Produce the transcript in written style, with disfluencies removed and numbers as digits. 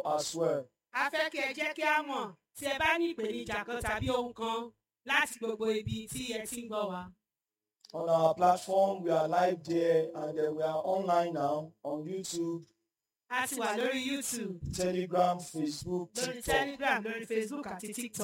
as well. A fẹ́ kí ẹ jẹ́ kí a mọ̀ tí ẹ bá ní ìpèníjà kan tàbí ohun kan láti gbogbo ibi tí ẹ ti ń gbọ́ wa. On our platform, we are live there, and we are online now on YouTube, A ti wà lórí YouTube, Telegram, Facebook, lórí TikTok. Telegram, lórí Facebook àti TikTok.